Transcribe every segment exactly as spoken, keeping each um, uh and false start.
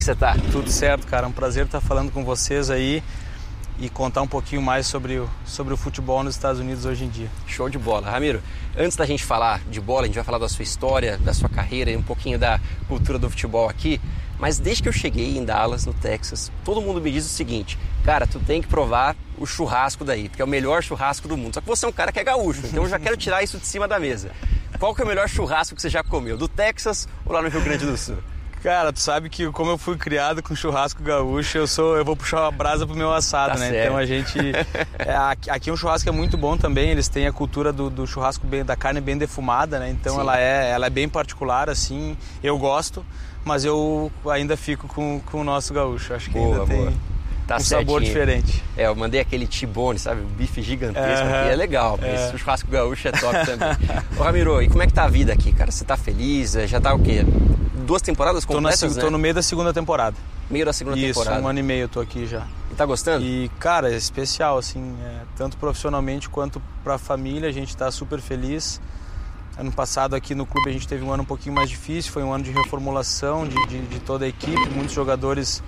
Você tá? Tudo certo, cara. É um prazer estar falando com vocês aí e contar um pouquinho mais sobre o, sobre o futebol nos Estados Unidos hoje em dia. Show de bola. Ramiro, antes da gente falar de bola, a gente vai falar da sua história, da sua carreira e um pouquinho da cultura do futebol aqui, mas desde que eu cheguei em Dallas, no Texas, todo mundo me diz o seguinte: cara, tu tem que provar o churrasco daí, porque é o melhor churrasco do mundo. Só que você é um cara que é gaúcho, então eu já quero tirar isso de cima da mesa. Qual que é o melhor churrasco que você já comeu? Do Texas ou lá no Rio Grande do Sul? Cara, tu sabe que como eu fui criado com churrasco gaúcho, eu sou, eu vou puxar a brasa pro meu assado, tá né? Certo. Então a gente... É, aqui, aqui um churrasco é muito bom também, eles têm a cultura do, do churrasco, bem, da carne bem defumada, né? Então ela é, ela é bem particular, assim, eu gosto, mas eu ainda fico com, com o nosso gaúcho, acho que boa, ainda boa. tem Tá um certinho. Sabor diferente. É, eu mandei aquele T-bone, sabe? O bife gigantesco Uhum. aqui, é legal, mas É. o churrasco gaúcho é top também. Ô Ramiro, e como é que tá a vida aqui, cara? Você tá feliz? Já tá o quê? Duas temporadas completas, tô, na, né? tô no meio da segunda temporada. Meio da segunda Isso, temporada. um ano e meio eu tô aqui já. E tá gostando? E, cara, é especial, assim, é, tanto profissionalmente quanto pra família, a gente tá super feliz. Ano passado aqui no clube a gente teve um ano um pouquinho mais difícil, foi um ano de reformulação de, de, de toda a equipe, muitos jogadores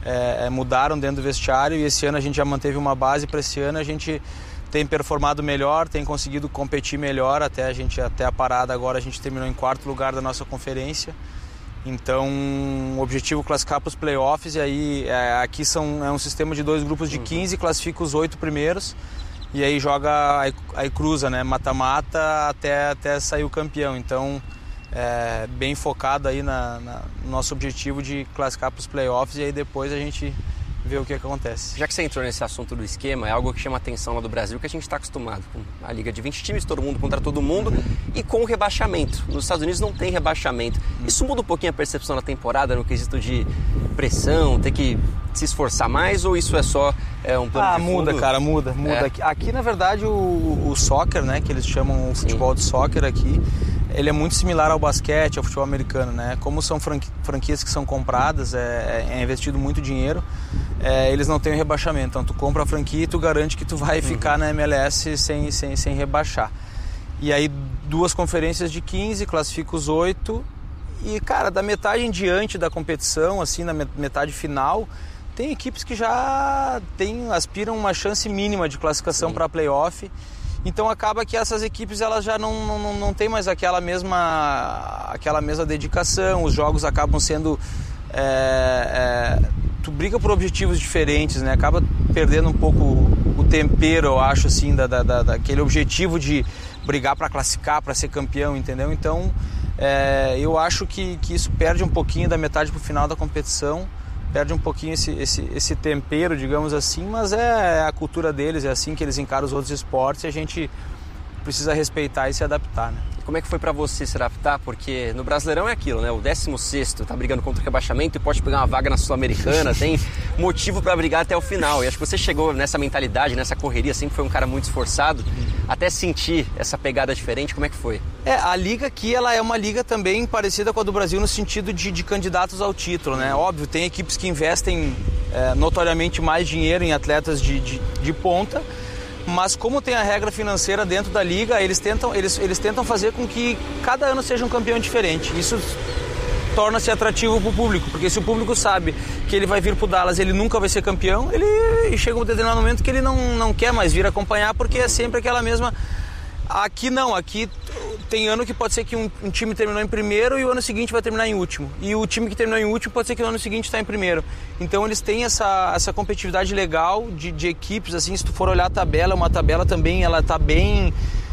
é, mudaram dentro do vestiário e esse ano a gente já manteve uma base para esse ano, a gente tem performado melhor, tem conseguido competir melhor, até a gente, até a parada agora a gente terminou em quarto lugar da nossa conferência. Então, o objetivo é classificar para os playoffs e aí é, aqui são, é um sistema de dois grupos de quinze, classifica os oito primeiros e aí joga, aí, aí cruza, né, mata-mata até, até sair o campeão. Então, é, bem focado aí na, na, no nosso objetivo de classificar para os playoffs e aí depois a gente vê o que acontece. Já que você entrou nesse assunto do esquema, é algo que chama a atenção lá do Brasil, que a gente está acostumado com a liga de vinte times, todo mundo contra todo mundo, e com o rebaixamento. Nos Estados Unidos não tem rebaixamento. Isso muda um pouquinho a percepção da temporada no quesito de pressão, ter que se esforçar mais, ou isso é só é, um plano ah, de fundo? muda, cara, muda, muda. É. Aqui, aqui, na verdade, o, o soccer, né, que eles chamam o futebol de soccer aqui, ele é muito similar ao basquete, ao futebol americano, né? Como são franqui, franquias que são compradas, é, é investido muito dinheiro, é, eles não têm rebaixamento. Então, tu compra a franquia e tu garante que tu vai uhum. ficar na M L S sem, sem, sem rebaixar. E aí, duas conferências de quinze, classifica os oito. E, cara, da metade em diante da competição, assim, na metade final, tem equipes que já tem, aspiram uma chance mínima de classificação para playoff. Então acaba que essas equipes elas já não, não, não têm mais aquela mesma, aquela mesma dedicação, os jogos acabam sendo... É, é, tu briga por objetivos diferentes, né? Acaba perdendo um pouco o tempero, eu acho, assim, da, da, da, daquele objetivo de brigar para classificar, para ser campeão, entendeu? Então é, eu acho que, que isso perde um pouquinho da metade para o final da competição, perde um pouquinho esse, esse, esse tempero, digamos assim, mas é a cultura deles, é assim que eles encaram os outros esportes e a gente precisa respeitar e se adaptar, né? Como é que foi pra você se adaptar? Porque no Brasileirão é aquilo, né? O décimo sexto tá brigando contra o rebaixamento e pode pegar uma vaga na Sul-Americana, tem motivo pra brigar até o final. E acho que você chegou nessa mentalidade, nessa correria, sempre foi um cara muito esforçado, até sentir essa pegada diferente. Como é que foi? É, a liga aqui, ela é uma liga também parecida com a do Brasil no sentido de, de candidatos ao título, né? Óbvio, tem equipes que investem é, notoriamente mais dinheiro em atletas de, de, de ponta, mas como tem a regra financeira dentro da liga, eles tentam, eles, eles tentam fazer com que cada ano seja um campeão diferente. Isso torna-se atrativo para o público, porque se o público sabe que ele vai vir para o Dallas e ele nunca vai ser campeão, ele chega um determinado momento que ele não, não quer mais vir acompanhar, porque é sempre aquela mesma... Aqui não, aqui tem ano que pode ser que um, um time terminou em primeiro e o ano seguinte vai terminar em último. E o time que terminou em último pode ser que no ano seguinte está em primeiro. Então eles têm essa, essa competitividade legal de, de equipes, assim, se tu for olhar a tabela, uma tabela também, ela está bem,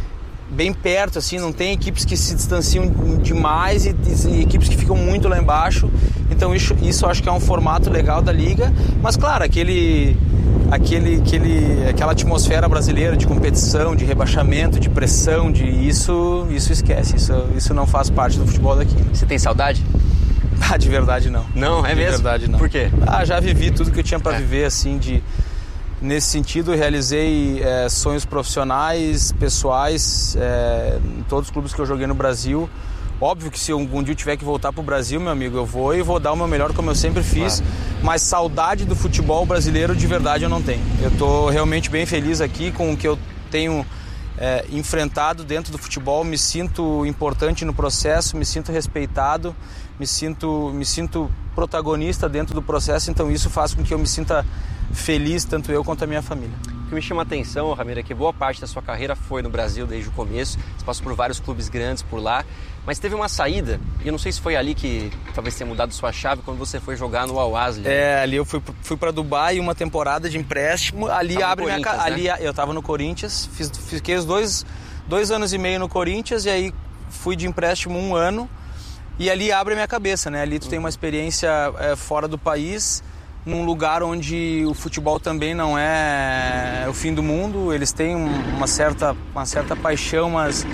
bem perto, assim, não tem equipes que se distanciam demais e, e equipes que ficam muito lá embaixo. Então isso, isso eu acho que é um formato legal da liga, mas claro, aquele... Aquele, aquele, aquela atmosfera brasileira de competição, de rebaixamento, de pressão, de isso, isso esquece, isso, isso não faz parte do futebol daqui. Você tem saudade? Ah, de verdade não. Não, é de mesmo? De verdade não. Por quê? Ah, já vivi tudo que eu tinha para é. viver, assim, de... Nesse sentido, eu realizei é, sonhos profissionais, pessoais, é, em todos os clubes que eu joguei no Brasil. Óbvio que se algum dia eu tiver que voltar pro Brasil, meu amigo, eu vou e vou dar o meu melhor como eu sempre fiz, claro. Mas saudade do futebol brasileiro de verdade eu não tenho. Eu tô realmente bem feliz aqui com o que eu tenho é, enfrentado dentro do futebol, me sinto importante no processo, me sinto respeitado, me sinto, me sinto protagonista dentro do processo, então isso faz com que eu me sinta feliz, tanto eu quanto a minha família. O que me chama a atenção, Ramiro, é que boa parte da sua carreira foi no Brasil desde o começo, você passou por vários clubes grandes por lá, mas teve uma saída, e eu não sei se foi ali que talvez tenha mudado sua chave, quando você foi jogar no Al-Ahly. É, ali eu fui, fui para Dubai, uma temporada de empréstimo, ali tava abre minha ca... né? ali Eu estava no Corinthians, fiz, fiquei os dois, dois anos e meio no Corinthians, e aí fui de empréstimo um ano, e ali abre a minha cabeça, né? Ali tu uhum. tem uma experiência é, fora do país, num lugar onde o futebol também não é o fim do mundo, eles têm uma certa, uma certa paixão, mas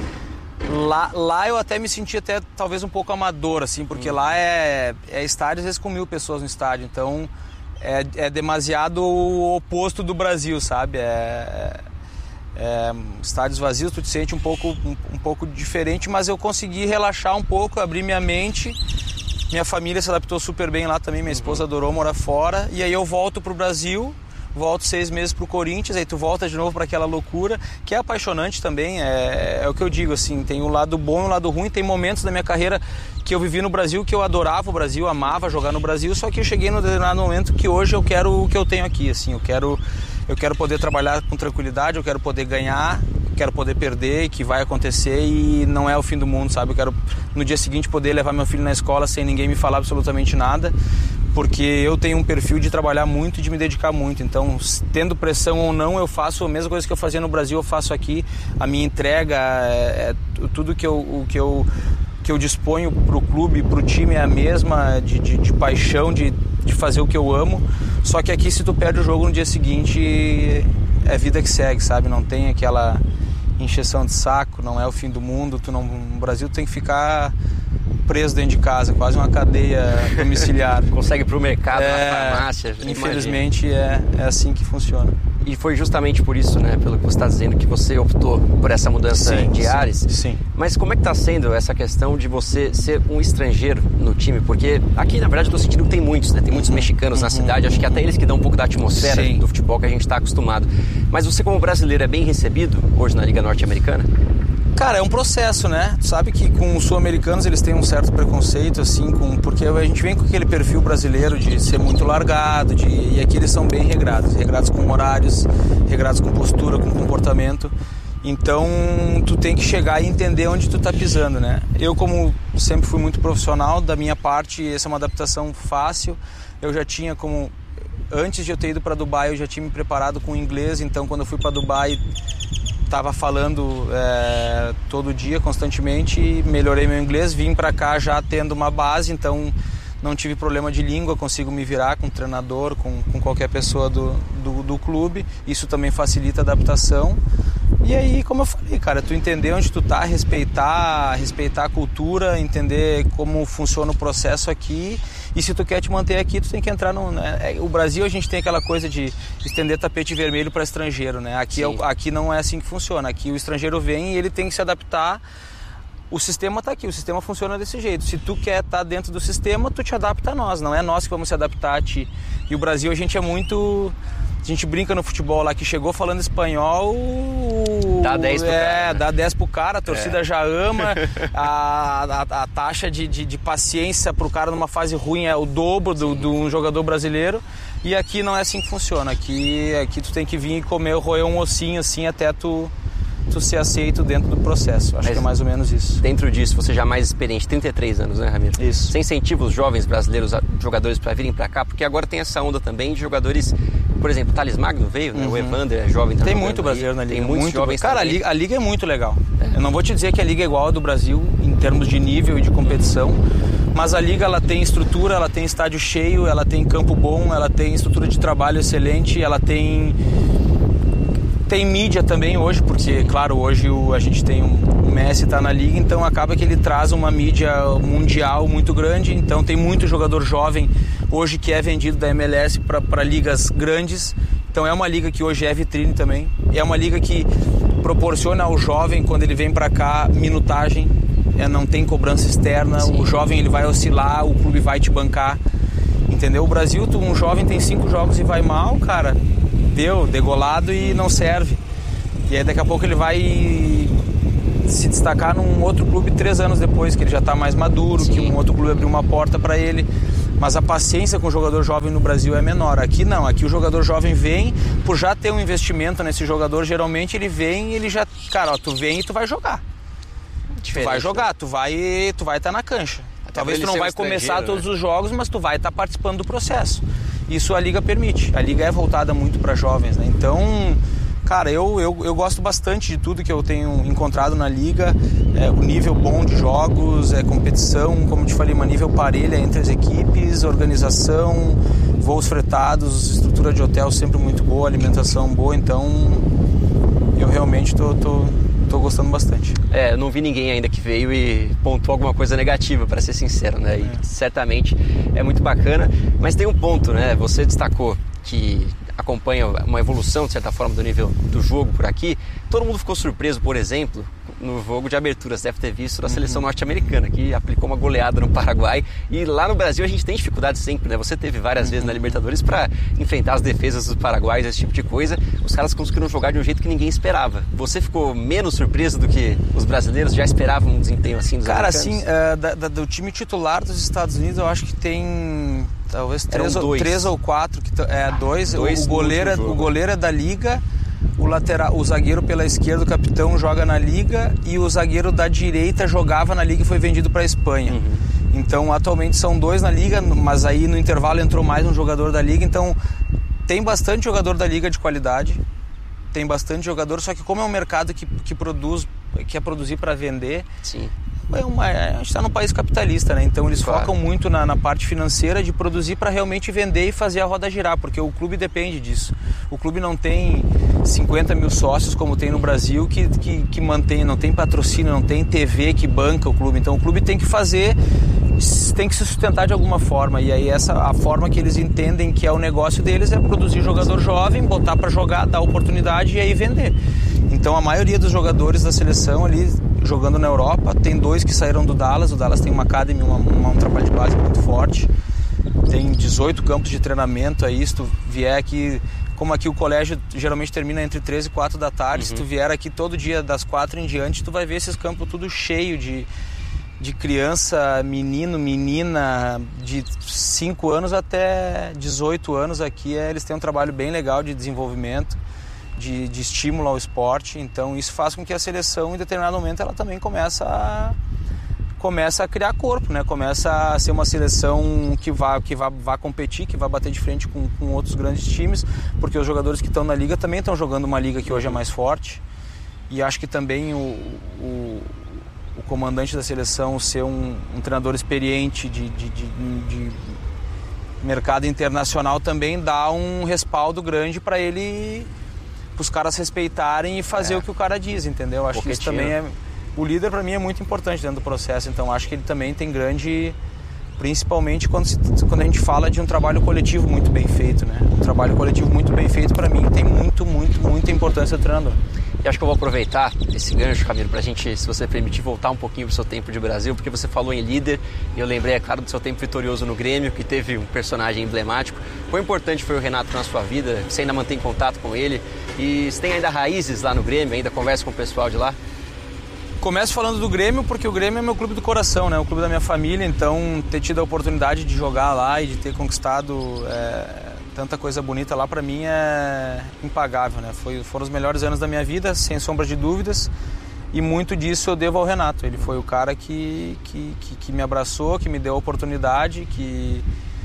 lá, lá eu até me senti até talvez um pouco amador, assim, porque uhum. lá é, é estádio às vezes com mil pessoas no estádio, então é, é demasiado o oposto do Brasil, sabe? É, é, estádios vazios, tu te sente um pouco, um, um pouco diferente, mas eu consegui relaxar um pouco, abrir minha mente. Minha família se adaptou super bem lá também, minha esposa adorou morar fora. E aí eu volto pro Brasil, volto seis meses pro Corinthians, aí tu volta de novo para aquela loucura, que é apaixonante também, é, é o que eu digo, assim, tem o lado bom e o lado ruim. Tem momentos da minha carreira que eu vivi no Brasil, que eu adorava o Brasil, amava jogar no Brasil, só que eu cheguei num determinado momento que hoje eu quero o que eu tenho aqui, assim, eu quero, eu quero poder trabalhar com tranquilidade, eu quero poder ganhar, quero poder perder, que vai acontecer e não é o fim do mundo, sabe? Eu quero no dia seguinte poder levar meu filho na escola sem ninguém me falar absolutamente nada, porque eu tenho um perfil de trabalhar muito e de me dedicar muito, então tendo pressão ou não, eu faço a mesma coisa que eu fazia no Brasil, eu faço aqui. A minha entrega, é, é tudo que eu, o que eu, que eu disponho pro clube, pro time é a mesma, de, de, de paixão, de, de fazer o que eu amo, só que aqui se tu perde o jogo no dia seguinte, é vida que segue, sabe? Não tem aquela encheção de saco, não é o fim do mundo, tu não, no Brasil tu tem que ficar preso dentro de casa, quase uma cadeia domiciliar. Consegue ir pro mercado, é, na farmácia. Infelizmente é, é assim que funciona. E foi justamente por isso, né, pelo que você está dizendo, que você optou por essa mudança sim, de ares. Sim, sim. Mas como é que está sendo essa questão de você ser um estrangeiro no time? Porque aqui, na verdade, eu estou sentindo que tem muitos, né? Tem muitos uhum, mexicanos uhum, na cidade, acho que até eles que dão um pouco da atmosfera sim. do futebol que a gente está acostumado. Mas você, como brasileiro, é bem recebido hoje na Liga Norte-Americana? Cara, é um processo, né? Tu sabe que com os sul-americanos eles têm um certo preconceito, assim, com, porque a gente vem com aquele perfil brasileiro de ser muito largado, de, e aqui eles são bem regrados, regrados com horários, regrados com postura, com comportamento. Então, tu tem que chegar e entender onde tu tá pisando, né? Eu, como sempre fui muito profissional, da minha parte, essa é uma adaptação fácil. Eu já tinha como... Antes de eu ter ido para Dubai, eu já tinha me preparado com o inglês, então quando eu fui para Dubai... Estava falando é, todo dia, constantemente, melhorei meu inglês, vim para cá já tendo uma base, então não tive problema de língua, consigo me virar com o treinador, com, com qualquer pessoa do, do, do clube, isso também facilita a adaptação. E aí, como eu falei, cara, tu entender onde tu tá, respeitar, respeitar a cultura, entender como funciona o processo aqui, e se tu quer te manter aqui, tu tem que entrar no... Né? O Brasil, a gente tem aquela coisa de estender tapete vermelho para estrangeiro, né? Aqui, é, aqui não é assim que funciona, aqui o estrangeiro vem e ele tem que se adaptar. O sistema tá aqui, o sistema funciona desse jeito. Se tu quer estar tá dentro do sistema, tu te adapta a nós, não é nós que vamos se adaptar a ti. E o Brasil, a gente é muito... A gente brinca no futebol lá que chegou falando espanhol... Dá dez pro é, cara. Né? Dá dez pro cara, a torcida é. já ama, a, a, a taxa de, de, de paciência pro cara numa fase ruim é o dobro do, do um jogador brasileiro. E aqui não é assim que funciona, aqui, aqui tu tem que vir e comer, roer um ossinho assim até tu... tu ser aceito dentro do processo. Acho Mas que é mais ou menos isso. Dentro disso, você já mais experiente, trinta e três anos, né, Ramiro? Isso. Você incentiva os jovens brasileiros, jogadores, para virem para cá? Porque agora tem essa onda também de jogadores, por exemplo, o Thales Magno veio, né? Uhum. O Evander é jovem também. Tem muito brasileiro na Liga. Tem muitos muito jovens Cara, também. a Liga, a Liga é muito legal. É. Eu não vou te dizer que a Liga é igual a do Brasil em termos de nível e de competição, mas a Liga ela tem estrutura, ela tem estádio cheio, ela tem campo bom, ela tem estrutura de trabalho excelente, ela tem... Tem mídia também hoje, porque, claro, hoje o, a gente tem um, o Messi tá na Liga, então acaba que ele traz uma mídia mundial muito grande, então tem muito jogador jovem hoje que é vendido da M L S para ligas grandes, então é uma liga que hoje é vitrine também, é uma liga que proporciona ao jovem, quando ele vem para cá, minutagem, é, não tem cobrança externa, Sim. o jovem ele vai oscilar, o clube vai te bancar, entendeu? O Brasil, tu, um jovem tem cinco jogos e vai mal, cara... deu, degolado e não serve. E aí daqui a pouco ele vai se destacar num outro clube três anos depois, que ele já está mais maduro, Sim. que um outro clube abriu uma porta para ele. mas a paciência com o jogador jovem no Brasil é menor. Aqui não, aqui o jogador jovem vem, por já ter um investimento nesse jogador, geralmente ele vem e ele já, cara, ó, tu vem e tu vai jogar. Diferente, tu vai jogar, né? tu vai tu vai estar na cancha. Até talvez tu não vai começar todos né? os jogos, mas tu vai estar participando do processo. Isso a Liga permite. A Liga é voltada muito para jovens, né? Então, cara, eu, eu, eu gosto bastante de tudo que eu tenho encontrado na Liga. É, o nível bom de jogos, é, competição, como te falei, uma nível parelha entre as equipes, organização, voos fretados, estrutura de hotel sempre muito boa, alimentação boa. Então, eu realmente tô... tô Tô gostando bastante. É, eu não vi ninguém ainda que veio e pontuou alguma coisa negativa, para ser sincero, né? E é. certamente é muito bacana. Mas tem um ponto, né? Você destacou que acompanha uma evolução, de certa forma, do nível do jogo por aqui. Todo mundo ficou surpreso, por exemplo, no jogo de abertura, você deve ter visto, da seleção uhum. norte-americana, que aplicou uma goleada no Paraguai. E lá no Brasil a gente tem dificuldade sempre, né? Você teve várias uhum. vezes na Libertadores para enfrentar as defesas dos paraguaios, esse tipo de coisa. Os caras conseguiram jogar de um jeito que ninguém esperava. Você ficou menos surpreso do que os brasileiros? Já esperavam um desempenho assim dos Cara, americanos? assim, uh, da, da, do time titular dos Estados Unidos, eu acho que tem talvez três ou, três ou quatro, que é dois. dois o, goleiro, o goleiro é da Liga, o, lateral, o zagueiro pela esquerda, o capitão, joga na Liga, e o zagueiro da direita jogava na Liga e foi vendido para a Espanha. Uhum. Então, atualmente são dois na Liga, mas aí no intervalo entrou mais um jogador da Liga. Então, tem bastante jogador da Liga de qualidade, tem bastante jogador, só que como é um mercado que, que produz, quer produzir para vender... Sim. É uma, a gente está num país capitalista, né? Então eles claro. focam muito na, na parte financeira de produzir para realmente vender e fazer a roda girar, porque o clube depende disso. O clube não tem cinquenta mil sócios como tem no Brasil que, que, que mantém, não tem patrocínio, não tem T V que banca o clube. Então o clube tem que fazer, tem que se sustentar de alguma forma, e aí essa, a forma que eles entendem que é o negócio deles é produzir jogador jovem, botar para jogar, dar oportunidade e aí vender. Então a maioria dos jogadores da seleção ali jogando na Europa, tem dois que saíram do Dallas. O Dallas tem uma academy, uma, uma, um trabalho de base muito forte, tem dezoito campos de treinamento aí. Se tu vier aqui, como aqui o colégio geralmente termina entre três e quatro da tarde, uhum. se tu vier aqui todo dia das quatro em diante, tu vai ver esses campos tudo cheio de, de criança, menino, menina, de cinco anos até dezoito anos aqui. É, eles têm um trabalho bem legal de desenvolvimento, De, de estímulo ao esporte. Então isso faz com que a seleção, em determinado momento, ela também começa a, começa a criar corpo, né? Começa a ser uma seleção que vá, que vá, vá competir, que vá bater de frente com, com outros grandes times, porque os jogadores que estão na liga também estão jogando uma liga que hoje é mais forte. E acho que também o, o, o comandante da seleção ser um, um treinador experiente de, de, de, de mercado internacional também dá um respaldo grande para ele, os caras respeitarem e fazer é. o que o cara diz, entendeu? Acho que isso também é... O líder, para mim, é muito importante dentro do processo, então acho que ele também tem grande... Principalmente quando, se, quando a gente fala de um trabalho coletivo muito bem feito, né? Um trabalho coletivo muito bem feito, para mim, tem muito, muito, muita importância do treinador. E acho que eu vou aproveitar esse gancho, Camilo, pra gente, se você permitir, voltar um pouquinho pro seu tempo de Brasil, porque você falou em líder, e eu lembrei, é claro, do seu tempo vitorioso no Grêmio, que teve um personagem emblemático. Quão importante foi o Renato na sua vida? Você ainda mantém contato com ele? E você tem ainda raízes lá no Grêmio? Ainda conversa com o pessoal de lá? Começo falando do Grêmio, porque o Grêmio é meu clube do coração, né? O clube da minha família, então ter tido a oportunidade de jogar lá e de ter conquistado é, tanta coisa bonita lá, para mim é impagável, né? Foi, foram os melhores anos da minha vida, sem sombra de dúvidas, e muito disso eu devo ao Renato. Ele foi o cara que, que, que, que me abraçou, que me deu a oportunidade, que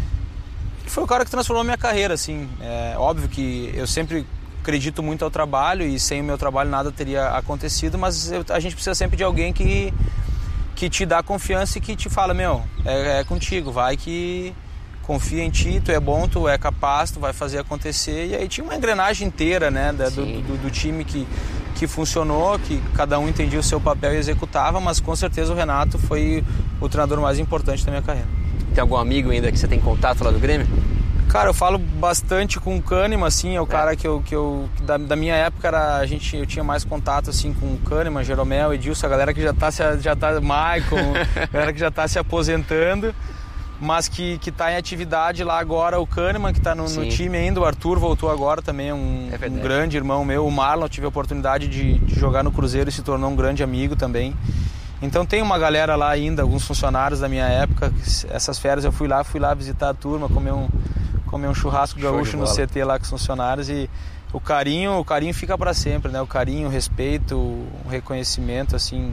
foi o cara que transformou a minha carreira, assim. É óbvio que eu sempre acredito muito ao trabalho e sem o meu trabalho nada teria acontecido, mas eu, a gente precisa sempre de alguém que, que te dá confiança e que te fala, meu, é, é contigo, vai que confia em ti, tu é bom, tu é capaz, tu vai fazer acontecer. E aí tinha uma engrenagem inteira, né, da, do, do, do time que, que funcionou, que cada um entendia o seu papel e executava, mas com certeza o Renato foi o treinador mais importante da minha carreira. Tem algum amigo ainda que você tem contato lá do Grêmio? Cara, eu falo bastante com o Kahneman, assim, é o é. cara que eu, que eu da, da minha época, era, a gente, eu tinha mais contato, assim, com o Kahneman, Jeromel, Edilson, a galera que já tá, já tá Maicon, a galera que já tá se aposentando, mas que, que tá em atividade lá agora, o Kahneman, que tá no, no time ainda, o Arthur voltou agora também, um, é um grande irmão meu, o Marlon, eu tive a oportunidade de, de jogar no Cruzeiro e se tornou um grande amigo também. Então tem uma galera lá ainda, alguns funcionários da minha época, essas férias eu fui lá, fui lá visitar a turma, comer um, comer um churrasco gaúcho no C T lá com os funcionários e o carinho, o carinho fica para sempre, né? O carinho, o respeito, o reconhecimento, assim,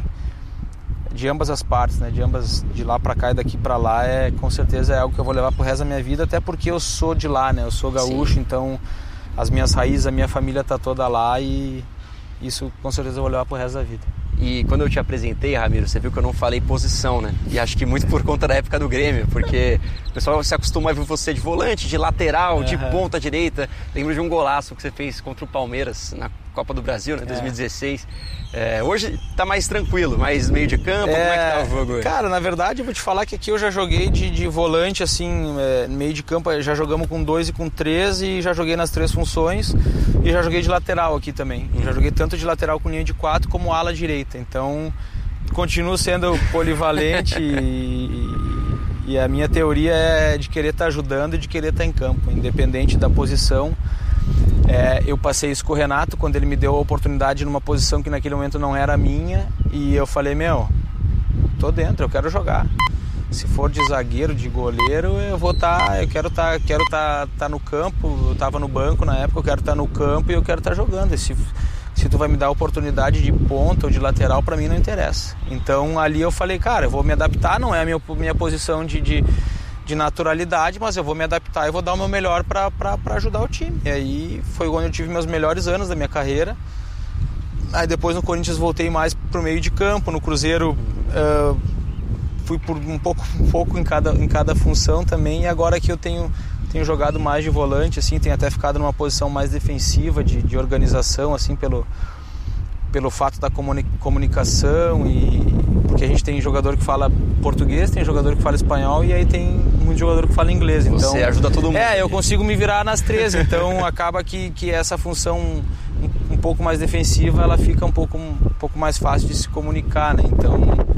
de ambas as partes, né? De ambas, de lá para cá e daqui para lá, é com certeza é algo que eu vou levar pro resto da minha vida, até porque eu sou de lá, né? Eu sou gaúcho, sim. Então as minhas raízes, a minha família tá toda lá e isso com certeza eu vou levar pro resto da vida. E quando eu te apresentei, Ramiro, você viu que eu não falei posição, né? E acho que muito por conta da época do Grêmio, porque o pessoal se acostuma a ver você de volante, de lateral, uhum. de ponta direita. Lembro de um golaço que você fez contra o Palmeiras na Copa do Brasil, né? dois mil e dezesseis. É, hoje tá mais tranquilo, mais meio de campo, é, como é que tá o jogo? Cara, na verdade eu vou te falar que aqui eu já joguei de, de volante, assim, é, meio de campo, já jogamos com dois e com três e já joguei nas três funções e já joguei de lateral aqui também. Uhum. Já joguei tanto de lateral com linha de quatro como ala direita, então continuo sendo polivalente e, e a minha teoria é de querer estar ajudando e de querer estar em campo, independente da posição. É, eu passei isso com o Renato quando ele me deu a oportunidade numa posição que naquele momento não era minha e eu falei, meu, tô dentro, eu quero jogar. Se for de zagueiro, de goleiro, eu vou estar, tá, eu quero estar, tá, quero tá, tá no campo, eu estava no banco na época, eu quero estar tá no campo e eu quero estar tá jogando. E se, se tu vai me dar a oportunidade de ponta ou de lateral, para mim não interessa. Então ali eu falei, cara, eu vou me adaptar, não é a minha, minha posição de, de de naturalidade, mas eu vou me adaptar e vou dar o meu melhor para ajudar o time. E aí foi onde eu tive meus melhores anos da minha carreira. Aí depois no Corinthians voltei mais pro meio de campo, no Cruzeiro uh, fui por um pouco, um pouco em, cada, em cada função também, e agora que eu tenho, tenho jogado mais de volante, assim, tenho até ficado numa posição mais defensiva, de, de organização, assim, pelo, pelo fato da comuni- comunicação e porque a gente tem jogador que fala português, tem jogador que fala espanhol e aí tem muito jogador que fala inglês. Então, você ajuda todo mundo. É, eu consigo me virar nas três, então acaba que, que essa função um, um pouco mais defensiva, ela fica um pouco, um pouco mais fácil de se comunicar, né? Então,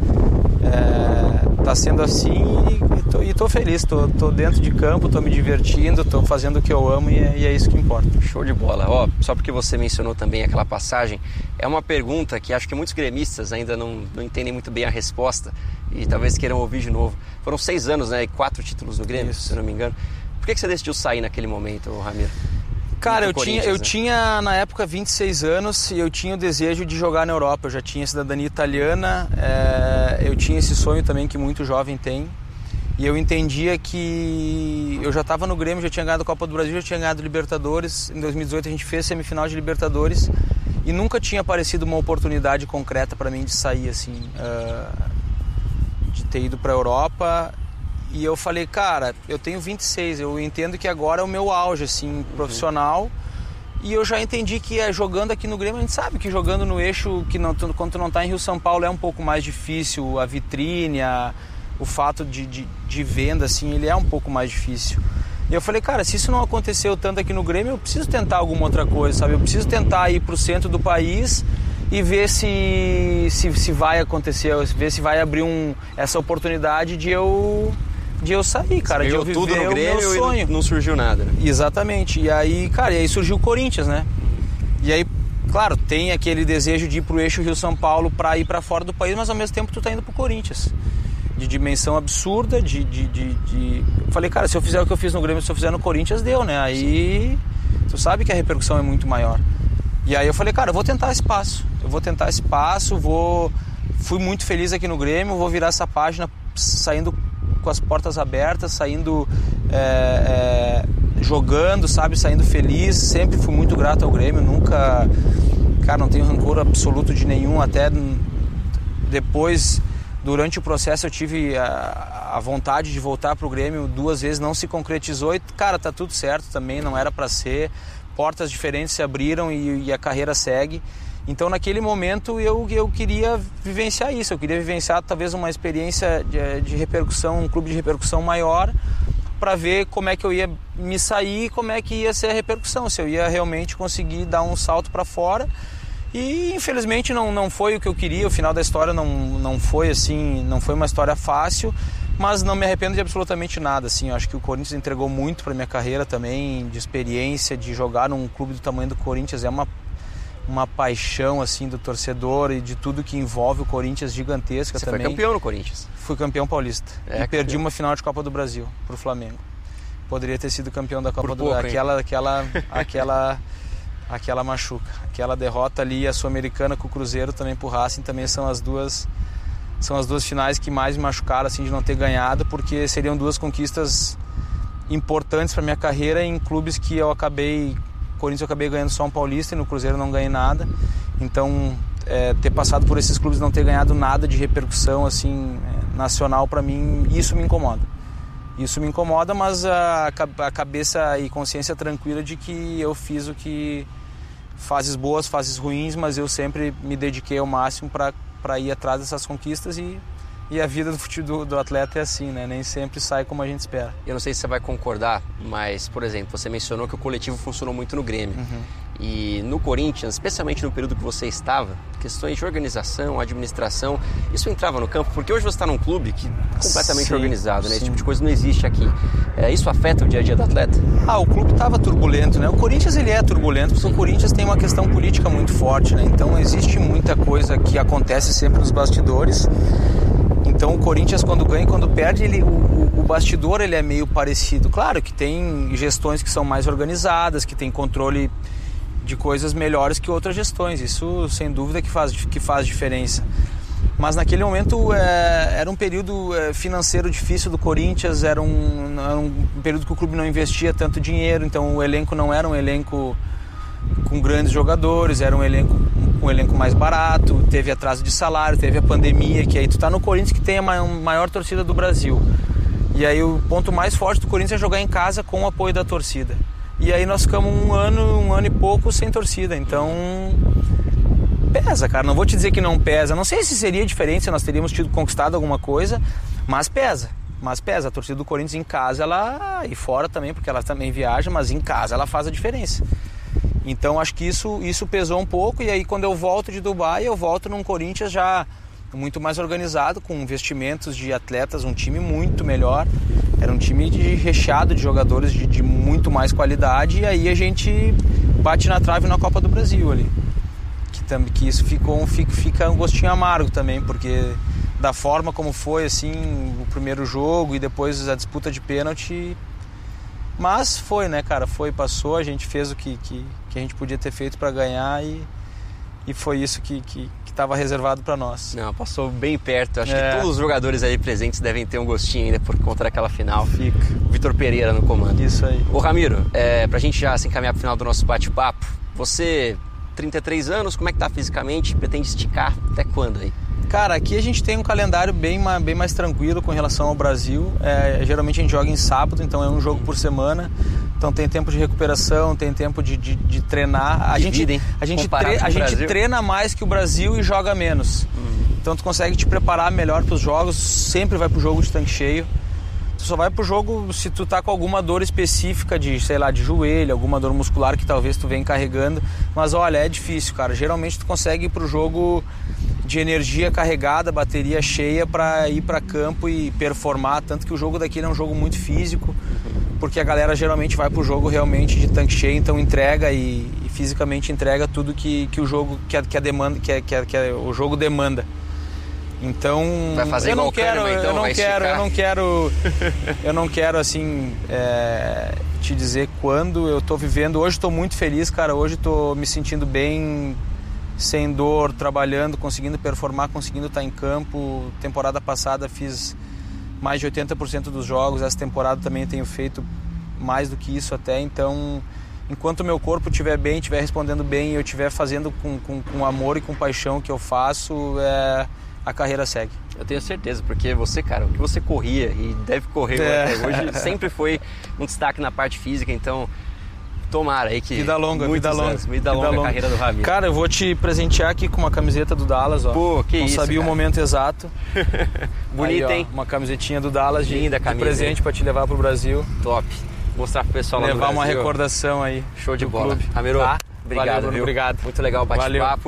é, tá sendo assim e tô, e tô feliz, tô, tô dentro de campo, tô me divertindo, tô fazendo o que eu amo e é, e é isso que importa. Show de bola. Ó, só porque você mencionou também aquela passagem, é uma pergunta que acho que muitos gremistas ainda não, não entendem muito bem a resposta e talvez queiram ouvir de novo. Foram seis anos, né, e quatro títulos no Grêmio, isso. Se eu não me engano. Por que, que você decidiu sair naquele momento, Ramiro? Cara, eu tinha, eu né? tinha na época vinte e seis anos e eu tinha o desejo de jogar na Europa. Eu já tinha cidadania italiana, é, eu tinha esse sonho também que muito jovem tem. E eu entendia que eu já estava no Grêmio, já tinha ganhado a Copa do Brasil, já tinha ganhado Libertadores. Em dois mil e dezoito a gente fez semifinal de Libertadores e nunca tinha aparecido uma oportunidade concreta para mim de sair, assim, uh, de ter ido para a Europa. E eu falei, cara, eu tenho vinte e seis, eu entendo que agora é o meu auge, assim, profissional. E eu já entendi que é, jogando aqui no Grêmio, a gente sabe que jogando no eixo, que não, quando tu não tá em Rio São Paulo é um pouco mais difícil, a vitrine, a, o fato de, de, de venda, assim, ele é um pouco mais difícil. E eu falei, cara, se isso não aconteceu tanto aqui no Grêmio, eu preciso tentar alguma outra coisa, sabe? Eu preciso tentar ir pro centro do país e ver se, se, se vai acontecer, ver se vai abrir um, essa oportunidade de eu... de eu sair, cara, de eu viver tudo no Grêmio, o meu sonho. E não, não surgiu nada, né? Exatamente. E aí, cara, e aí surgiu o Corinthians, né? E aí, claro, tem aquele desejo de ir pro eixo Rio-São Paulo pra ir pra fora do país, mas ao mesmo tempo tu tá indo pro Corinthians. De dimensão absurda, de... de, de, de... Eu falei, cara, se eu fizer o que eu fiz no Grêmio, se eu fizer no Corinthians, deu, né? Aí, tu sabe que a repercussão é muito maior. E aí eu falei, cara, eu vou tentar espaço. Eu vou tentar espaço, vou... Fui muito feliz aqui no Grêmio, vou virar essa página saindo com as portas abertas, saindo é, é, jogando, sabe, saindo feliz. Sempre fui muito grato ao Grêmio, nunca, cara, não tenho rancor absoluto de nenhum. Até depois, durante o processo, eu tive a, a vontade de voltar pro Grêmio duas vezes, não se concretizou e, cara, tá tudo certo também, não era para ser. Portas diferentes se abriram e, e a carreira segue. Então, naquele momento, eu, eu queria vivenciar isso. Eu queria vivenciar, talvez, uma experiência de, de repercussão, um clube de repercussão maior, para ver como é que eu ia me sair, como é que ia ser a repercussão, se eu ia realmente conseguir dar um salto para fora. E, infelizmente, não, não foi o que eu queria. O final da história não, não foi assim, não foi uma história fácil, mas não me arrependo de absolutamente nada. Assim. Eu acho que o Corinthians entregou muito para minha carreira também, de experiência, de jogar num clube do tamanho do Corinthians. É uma uma paixão assim do torcedor e de tudo que envolve o Corinthians gigantesca. Você também. Você foi campeão no Corinthians? Fui campeão paulista. É, e campeão. Perdi uma final de Copa do Brasil pro Flamengo. Poderia ter sido campeão da Copa Por do pouco, Brasil. Aquela, aquela, aquela, aquela machuca. Aquela derrota ali, a Sul-Americana com o Cruzeiro também pro Racing, também são as duas, são as duas finais que mais me machucaram assim, de não ter ganhado, porque seriam duas conquistas importantes para minha carreira em clubes que eu acabei... Corinthians eu acabei ganhando só um paulista e no Cruzeiro não ganhei nada. Então, é, ter passado por esses clubes e não ter ganhado nada de repercussão assim, é, nacional, para mim, isso me incomoda. Isso me incomoda, mas a, a cabeça e consciência tranquila de que eu fiz o que... Fases boas, fases ruins, mas eu sempre me dediquei ao máximo para ir atrás dessas conquistas e... E a vida do, do, do atleta é assim, né? Nem sempre sai como a gente espera. Eu não sei se você vai concordar, mas, por exemplo, você mencionou que o coletivo funcionou muito no Grêmio. Uhum. E no Corinthians, especialmente no período que você estava, questões de organização, administração, isso entrava no campo? Porque hoje você está num clube que é completamente sim, organizado, né? Sim. Esse tipo de coisa não existe aqui. É, isso afeta o dia a dia do atleta? Ah, o clube estava turbulento, né? O Corinthians ele é turbulento porque sim. O Corinthians tem uma questão política muito forte, né? Então existe muita coisa que acontece sempre nos bastidores. Então o Corinthians quando ganha e quando perde, ele, o, o bastidor ele é meio parecido. Claro que tem gestões que são mais organizadas, que tem controle de coisas melhores que outras gestões. Isso sem dúvida que faz, que faz diferença. Mas naquele momento é, era um período financeiro difícil do Corinthians, era um, era um período que o clube não investia tanto dinheiro, então o elenco não era um elenco com grandes jogadores, era um elenco um elenco mais barato, teve atraso de salário, teve a pandemia, que aí tu tá no Corinthians que tem a maior torcida do Brasil. E aí o ponto mais forte do Corinthians é jogar em casa com o apoio da torcida. E aí nós ficamos um ano, um ano e pouco sem torcida, então pesa, cara, não vou te dizer que não pesa, não sei se seria diferente se nós teríamos tido conquistado alguma coisa, mas pesa. Mas pesa, a torcida do Corinthians em casa, ela e fora também, porque ela também viaja, mas em casa ela faz a diferença. Então acho que isso, isso pesou um pouco, e aí quando eu volto de Dubai, eu volto num Corinthians já muito mais organizado, com investimentos de atletas, um time muito melhor. Era um time de, recheado de jogadores de, de muito mais qualidade, e aí a gente bate na trave na Copa do Brasil ali. Que, que isso ficou, fica, fica um gostinho amargo também, porque da forma como foi assim, o primeiro jogo e depois a disputa de pênalti... Mas foi, né, cara? Foi, passou, a gente fez o que, que, que a gente podia ter feito para ganhar e, e foi isso que que estava reservado para nós. Não, passou bem perto. Acho é. que todos os jogadores aí presentes devem ter um gostinho ainda por conta daquela final. Fica. Vitor Pereira no comando. Isso aí. Ô Ramiro, é, pra gente já se encaminhar pro final do nosso bate-papo, você, trinta e três anos, como é que tá fisicamente? Pretende esticar até quando aí? Cara, aqui a gente tem um calendário bem, bem mais tranquilo com relação ao Brasil. É, geralmente a gente joga em sábado, então é um jogo por semana. Então tem tempo de recuperação, tem tempo de, de, de treinar. A gente, vida, a, gente, tre- a gente treina mais que o Brasil e joga menos. Uhum. Então tu consegue te preparar melhor para os jogos, sempre vai pro jogo de tanque cheio. Tu só vai pro jogo se tu tá com alguma dor específica de, sei lá, de joelho, alguma dor muscular que talvez tu venha carregando. Mas olha, é difícil, cara. Geralmente tu consegue ir pro jogo de energia carregada, bateria cheia para ir para campo e performar, tanto que o jogo daqui é um jogo muito físico, porque a galera geralmente vai pro jogo realmente de tanque cheio, então entrega e, e fisicamente entrega tudo que, que o jogo que a, que a demanda que, a, que, a, que a, o jogo demanda. Então vai fazer eu não quero, Kahneman, então, eu não quero, eu não quero, eu não quero assim é, te dizer quando. Eu tô vivendo hoje, estou muito feliz, cara. Hoje estou me sentindo bem, sem dor, trabalhando, conseguindo performar, conseguindo estar em campo. Temporada passada fiz mais de oitenta por cento dos jogos, essa temporada também tenho feito mais do que isso até, então enquanto o meu corpo estiver bem, estiver respondendo bem e eu estiver fazendo com, com, com amor e com paixão que eu faço, é, a carreira segue. Eu tenho certeza, porque você, cara, o que você corria e deve correr é. até hoje, sempre foi um destaque na parte física, então tomara aí que... Vida longa, vida longa. Anos, vida, vida longa, longa a carreira do Ramiro. Cara, eu vou te presentear aqui com uma camiseta do Dallas, ó. Pô, que Não isso, sabia cara. O momento exato. Bonita, hein? Uma camisetinha do Dallas de, Linda camisa, de presente para te levar pro Brasil. Top. Mostrar pro pessoal lá levar no Brasil. Levar uma recordação aí. Show de bola. Clube. Ramiro, tá? obrigado, Valeu, Bruno, obrigado. Muito legal o bate-papo.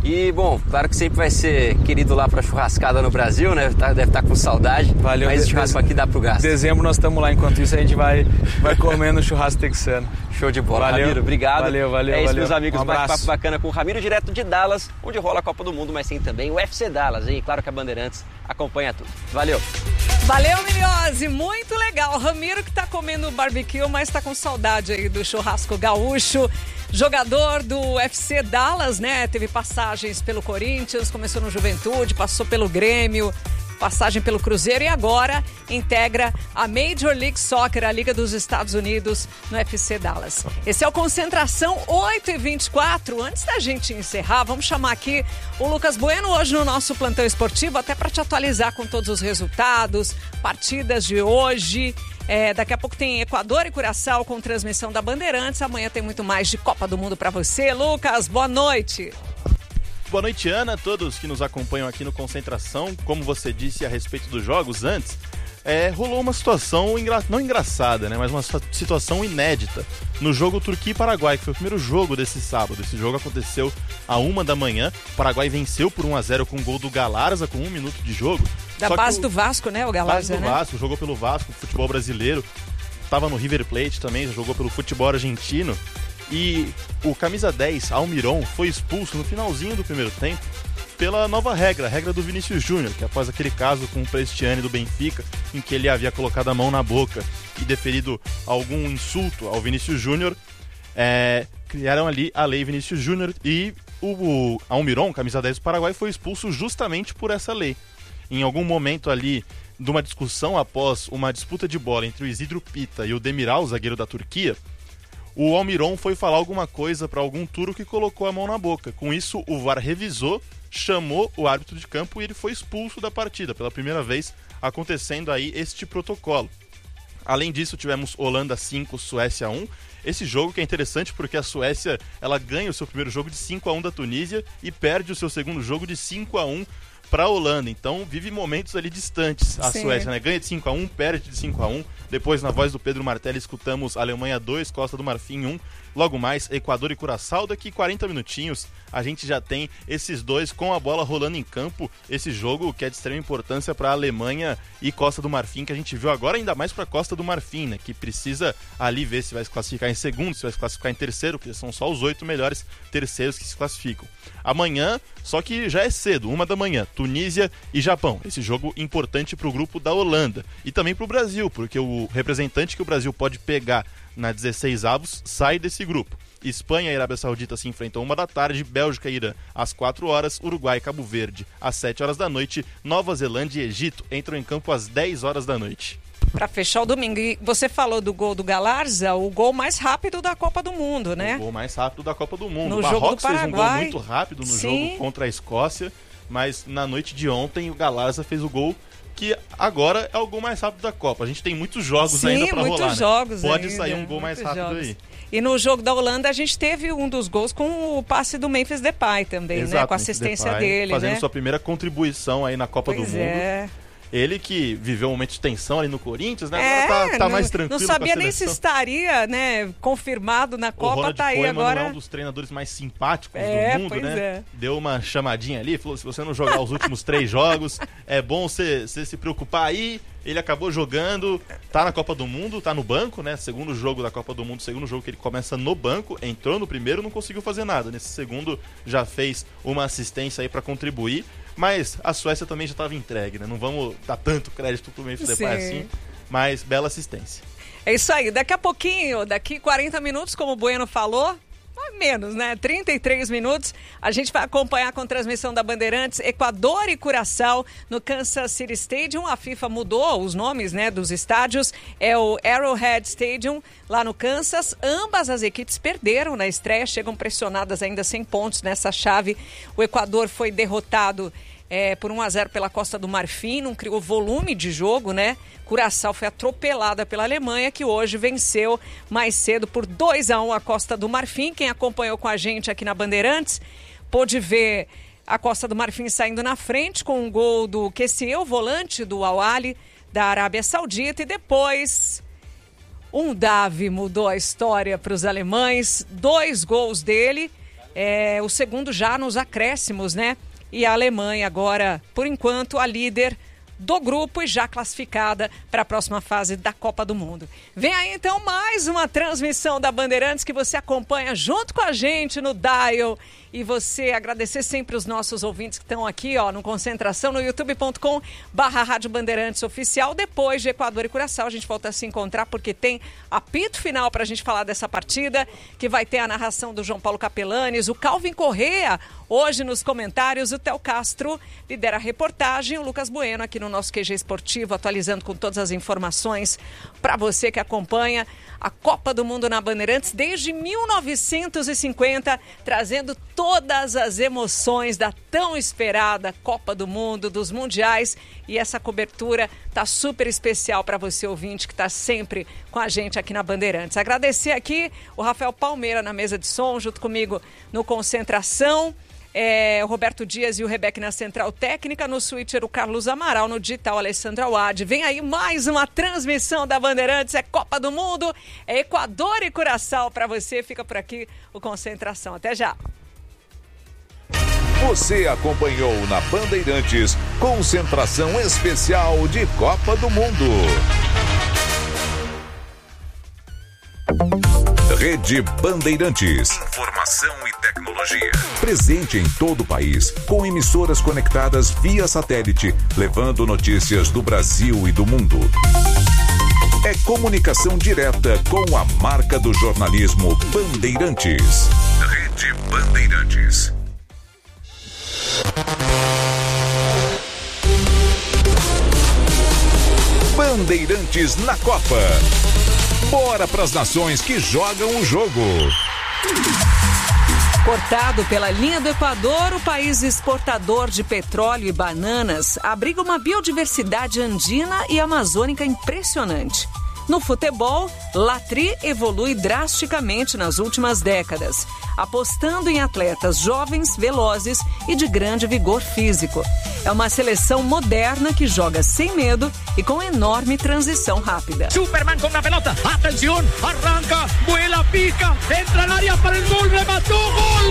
E, bom, claro que sempre vai ser querido lá pra churrascada no Brasil, né? Deve estar com saudade. Valeu. Mas esse churrasco aqui dá pro gasto. Dezembro nós estamos lá, enquanto isso a gente vai, vai comendo churrasco texano. Show de bola. Valeu. Ramiro, obrigado. Valeu, valeu, É isso, valeu. meus amigos, um um bate-papo bacana com o Ramiro, direto de Dallas, onde rola a Copa do Mundo, mas tem também o U F C Dallas, hein? Claro que a Bandeirantes acompanha tudo. Valeu. Valeu, Miliose, muito legal. Ramiro que tá comendo barbecue, mas tá com saudade aí do churrasco gaúcho. Jogador do U F C Dallas, né? Teve passagens pelo Corinthians, começou no Juventude, passou pelo Grêmio, passagem pelo Cruzeiro e agora integra a Major League Soccer, a Liga dos Estados Unidos, no U F C Dallas. Esse é o Concentração oito e vinte e quatro. Antes da gente encerrar, vamos chamar aqui o Lucas Bueno hoje no nosso plantão esportivo, até para te atualizar com todos os resultados, partidas de hoje. É, daqui a pouco tem Equador e Curaçao com transmissão da Bandeirantes. Amanhã tem muito mais de Copa do Mundo para você. Lucas, boa noite. Boa noite, Ana, a todos que nos acompanham aqui no Concentração. Como você disse a respeito dos jogos antes, é, rolou uma situação, engra... não engraçada, né, mas uma situação inédita no jogo Turquia e Paraguai, que foi o primeiro jogo desse sábado. Esse jogo aconteceu à uma da manhã. O Paraguai venceu por um a zero com o gol do Galarza, com um minuto de jogo. Da Só base o... do Vasco, né, o Galarza, base do né? Vasco, jogou pelo Vasco, futebol brasileiro. Estava no River Plate também, já jogou pelo futebol argentino. E o camisa dez, Almiron, foi expulso no finalzinho do primeiro tempo pela nova regra, a regra do Vinícius Júnior, que após aquele caso com o Prestiani do Benfica, em que ele havia colocado a mão na boca e deferido algum insulto ao Vinícius Júnior, é, criaram ali a lei Vinícius Júnior e o, o Almiron, camisa dez do Paraguai, foi expulso justamente por essa lei. Em algum momento ali de uma discussão após uma disputa de bola entre o Isidro Pita e o Demiral, o zagueiro da Turquia, o Almiron foi falar alguma coisa para algum turco que colocou a mão na boca. Com isso, o V A R revisou, chamou o árbitro de campo e ele foi expulso da partida, pela primeira vez acontecendo aí este protocolo. Além disso, tivemos Holanda cinco, Suécia um. Esse jogo que é interessante porque a Suécia ela ganha o seu primeiro jogo de cinco a um da Tunísia e perde o seu segundo jogo de cinco a um para a Holanda. Então vive momentos ali distantes a Sim. Suécia, né? Ganha de cinco a um, perde de cinco a um. Depois, na voz do Pedro Martelli, escutamos Alemanha dois, Costa do Marfim um. Logo mais, Equador e Curaçao. Daqui quarenta minutinhos, a gente já tem esses dois com a bola rolando em campo. Esse jogo que é de extrema importância para a Alemanha e Costa do Marfim, que a gente viu agora ainda mais para Costa do Marfim, né? Que precisa ali ver se vai se classificar em segundo, se vai se classificar em terceiro, porque são só os oito melhores terceiros que se classificam. Amanhã, só que já é cedo, uma da manhã, Tunísia e Japão. Esse jogo importante para o grupo da Holanda. E também para o Brasil, porque o representante que o Brasil pode pegar na dezesseis avos sai desse grupo. Espanha e Arábia Saudita se enfrentam uma da tarde, Bélgica e Irã às quatro horas, Uruguai e Cabo Verde às sete horas da noite, Nova Zelândia e Egito entram em campo às dez horas da noite. Para fechar o domingo. E você falou do gol do Galarza, o gol mais rápido da Copa do Mundo, né? O gol mais rápido da Copa do Mundo. No o Marrocos jogo do fez um gol muito rápido no Sim. jogo contra a Escócia, mas na noite de ontem o Galarza fez o gol que agora é o gol mais rápido da Copa. A gente tem muitos jogos Sim, ainda para rolar, muitos jogos né? Pode ainda, sair um gol mais rápido jogos. aí. E no jogo da Holanda a gente teve um dos gols com o passe do Memphis Depay também, Exato, né? Com a assistência Depay, dele, fazendo né? sua primeira contribuição aí na Copa pois do Mundo. É. Ele que viveu um momento de tensão ali no Corinthians, né? É, Agora tá, tá não, mais tranquilo. Não sabia com a nem se estaria, né, confirmado na Copa, o Ronald tá aí Koeman agora. é um dos treinadores mais simpáticos é, do mundo, pois né? É. Deu uma chamadinha ali, falou: se você não jogar os últimos três jogos, é bom você se preocupar aí. Ele acabou jogando, tá na Copa do Mundo, tá no banco, né? Segundo jogo da Copa do Mundo, segundo jogo que ele começa no banco, entrou no primeiro, não conseguiu fazer nada. Nesse segundo já fez uma assistência aí pra contribuir, mas a Suécia também já estava entregue, né? Não vamos dar tanto crédito pro Memphis Depay assim, mas bela assistência. É isso aí, daqui a pouquinho, daqui quarenta minutos, como o Bueno falou, menos, né? trinta e três minutos. A gente vai acompanhar com transmissão da Bandeirantes Equador e Curaçao no Kansas City Stadium. A FIFA mudou os nomes, né, dos estádios. É o Arrowhead Stadium lá no Kansas. Ambas as equipes perderam na estreia, chegam pressionadas ainda sem pontos nessa chave. O Equador foi derrotado É, por um a zero pela Costa do Marfim, não criou volume de jogo, né? Curaçao foi atropelada pela Alemanha, que hoje venceu mais cedo por dois a um a Costa do Marfim. Quem acompanhou com a gente aqui na Bandeirantes pôde ver a Costa do Marfim saindo na frente com um gol do Kessiel, volante do Al Ahly da Arábia Saudita, e depois um Davi mudou a história para os alemães, dois gols dele. É, o segundo já nos acréscimos, né? E a Alemanha agora, por enquanto, a líder do grupo e já classificada para a próxima fase da Copa do Mundo. Vem aí então mais uma transmissão da Bandeirantes que você acompanha junto com a gente no Dial. E você agradecer sempre os nossos ouvintes que estão aqui, ó, no Concentração, no youtube ponto com barra Rádio Bandeirantes Oficial. Depois de Equador e Curaçao, a gente volta a se encontrar porque tem apito final para a gente falar dessa partida, que vai ter a narração do João Paulo Capelanes, o Calvin Correa, hoje nos comentários, o Theo Castro lidera a reportagem, o Lucas Bueno aqui no nosso Q G Esportivo, atualizando com todas as informações para você que acompanha a Copa do Mundo na Bandeirantes desde mil novecentos e cinquenta, trazendo todas as emoções da tão esperada Copa do Mundo, dos mundiais, e essa cobertura tá super especial para você ouvinte que está sempre com a gente aqui na Bandeirantes. Agradecer aqui o Rafael Palmeira na mesa de som, junto comigo no Concentração. É, o Roberto Dias e o Rebeca na Central Técnica, no switcher o Carlos Amaral, no digital Alessandra Awad. Vem aí mais uma transmissão da Bandeirantes, é Copa do Mundo, é Equador e Curaçao para você. Fica por aqui o Concentração. Até já. Você acompanhou na Bandeirantes Concentração Especial de Copa do Mundo. Rede Bandeirantes. Informação e tecnologia. Presente em todo o país, com emissoras conectadas via satélite, levando notícias do Brasil e do mundo. É comunicação direta com a marca do jornalismo Bandeirantes. Rede Bandeirantes. Bandeirantes na Copa. Bora pras nações que jogam o jogo. Cortado pela linha do Equador, o país exportador de petróleo e bananas abriga uma biodiversidade andina e amazônica impressionante. No futebol, Latri evolui drasticamente nas últimas décadas, apostando em atletas jovens, velozes e de grande vigor físico. É uma seleção moderna que joga sem medo e com enorme transição rápida. Superman com a pelota, atenção, arranca, vuela, pica, entra na área para o gol, rematou, gol!